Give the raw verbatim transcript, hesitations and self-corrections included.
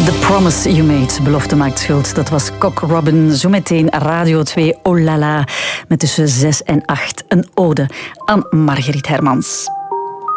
The Promise You Made, belofte maakt schuld. Dat was Cock Robin. Zometeen Radio twee, oh la la. Met tussen zes en acht een ode aan Margriet Hermans.